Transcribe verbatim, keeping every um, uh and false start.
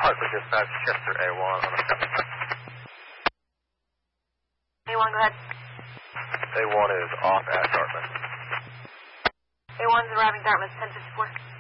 Hartford Dispatch, Chester A one on a seven. A one, go ahead. A one is off at Dartmouth. A one's arriving Dartmouth, ten fifty-four.